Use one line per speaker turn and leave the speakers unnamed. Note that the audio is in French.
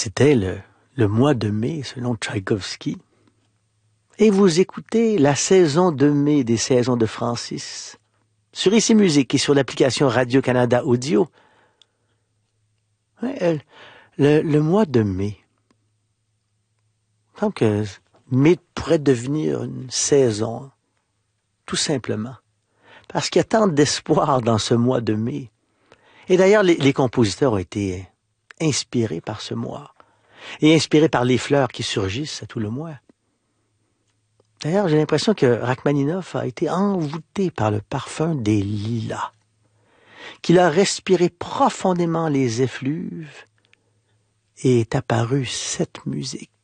C'était le mois de mai, selon Tchaïkovski. Et vous écoutez la saison de mai des saisons de Francis sur Ici Musique et sur l'application Radio-Canada Audio. Ouais, le mois de mai. Il semble que mai pourrait devenir une saison, tout simplement. Parce qu'il y a tant d'espoir dans ce mois de mai. Et d'ailleurs, les compositeurs ont été inspirés par ce mois. Et inspirés par les fleurs qui surgissent à tout le mois. D'ailleurs, j'ai l'impression que Rachmaninoff a été envoûté par le parfum des lilas, qu'il a respiré profondément les effluves et est apparue cette musique.